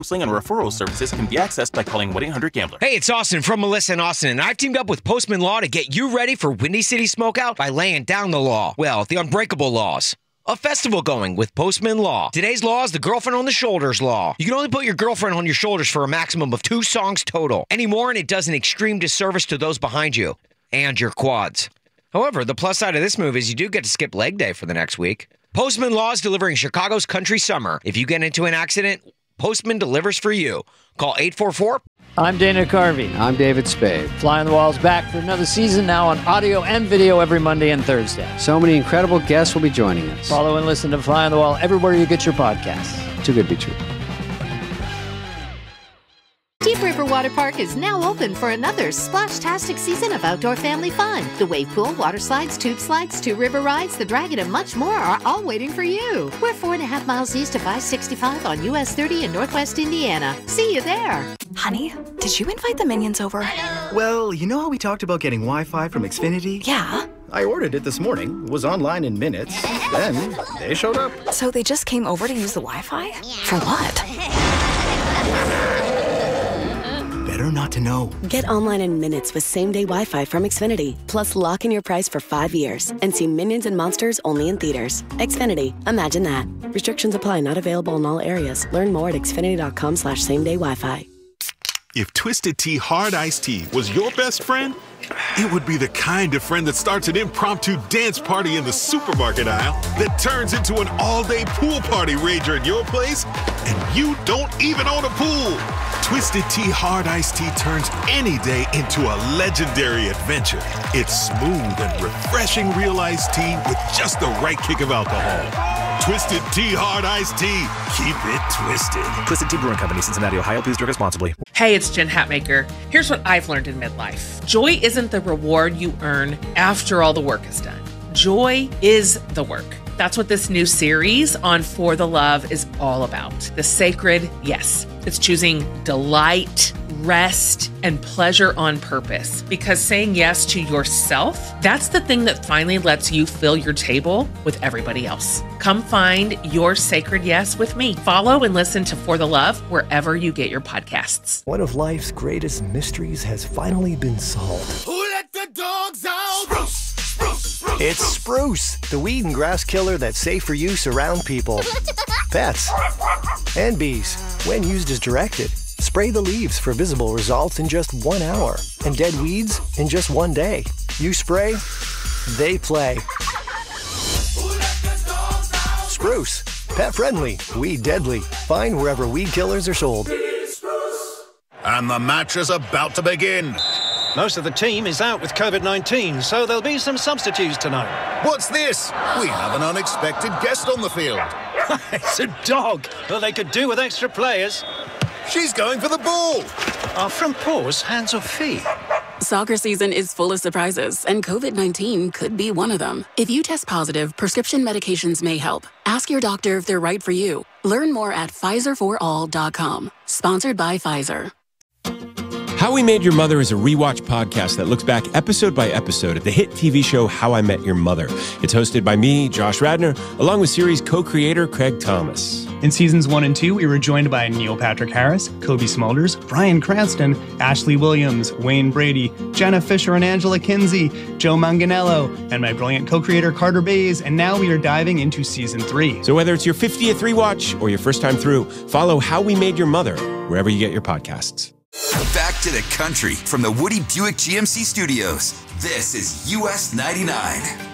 Counseling and referral services can be accessed by calling 1-800-GAMBLER. Hey, it's Austin from Melissa and Austin, and I've teamed up with Postman Law to get you ready for Windy City Smokeout by laying down the law. Well, the unbreakable laws. A festival going with Postman Law. Today's law is the girlfriend on the shoulders law. You can only put your girlfriend on your shoulders for a maximum of 2 songs total. Any more and it does an extreme disservice to those behind you and your quads. However, the plus side of this move is you do get to skip leg day for the next week. Postman Law is delivering Chicago's country summer. If you get into an accident, Postman delivers for you. Call 844. I'm Dana Carvey. I'm David Spade. Fly on the Wall's back for another season, now on audio and video every Monday and Thursday. So many incredible guests will be joining us. Follow and listen to Fly on the Wall everywhere you get your podcasts. Too good to be true. Deep River Water Park is now open for another splash-tastic season of outdoor family fun. The wave pool, water slides, tube slides, 2 river rides, the Dragon, and much more are all waiting for you. We're 4.5 miles east of I-65 on US 30 in Northwest Indiana. See you there. Honey, did you invite the minions over? Well, you know how we talked about getting Wi-Fi from Xfinity? Yeah. I ordered it this morning, was online in minutes, then they showed up. So they just came over to use the Wi-Fi? For what? Better not to know. Get online in minutes with same-day Wi-Fi from Xfinity. Plus, lock in your price for 5 years and see Minions and Monsters only in theaters. Xfinity. Imagine that. Restrictions apply. Not available in all areas. Learn more at xfinity.com/same-day Wi-Fi. If Twisted Tea Hard Iced Tea was your best friend, it would be the kind of friend that starts an impromptu dance party in the supermarket aisle that turns into an all-day pool party rager at your place, and you don't even own a pool. Twisted Tea Hard Iced Tea turns any day into a legendary adventure. It's smooth and refreshing real iced tea with just the right kick of alcohol. Twisted Tea Hard Iced Tea. Keep it twisted. Twisted Tea Brewing Company, Cincinnati, Ohio. Please drink responsibly. Hey, it's Jen Hatmaker. Here's what I've learned in midlife. Joy isn't the reward you earn after all the work is done. Joy is the work. That's what this new series on For the Love is all about. The sacred yes. It's choosing delight, rest, and pleasure on purpose. Because saying yes to yourself, that's the thing that finally lets you fill your table with everybody else. Come find your sacred yes with me. Follow and listen to For the Love wherever you get your podcasts. One of life's greatest mysteries has finally been solved. Who let the dogs out? Spruce! It's Spruce, the weed and grass killer that's safe for use around people, pets, and bees. When used as directed, spray the leaves for visible results in just 1 hour, and dead weeds in just 1 day. You spray, they play. Spruce, pet friendly, weed deadly. Find wherever weed killers are sold. And the match is about to begin. Most of the team is out with COVID-19, so there'll be some substitutes tonight. What's this? We have an unexpected guest on the field. It's a dog. Well, they could do with extra players. She's going for the ball. Are front paws hands or feet? Soccer season is full of surprises, and COVID-19 could be one of them. If you test positive, prescription medications may help. Ask your doctor if they're right for you. Learn more at PfizerForAll.com. Sponsored by Pfizer. How We Made Your Mother is a rewatch podcast that looks back episode by episode at the hit TV show How I Met Your Mother. It's hosted by me, Josh Radnor, along with series co-creator Craig Thomas. In seasons 1 and 2, we were joined by Neil Patrick Harris, Kobe Smulders, Bryan Cranston, Ashley Williams, Wayne Brady, Jenna Fisher and Angela Kinsey, Joe Manganiello, and my brilliant co-creator Carter Bays, and now we are diving into season 3. So whether it's your 50th rewatch or your first time through, follow How We Made Your Mother wherever you get your podcasts. Back to the country from the Woody Buick GMC Studios. This is US 99.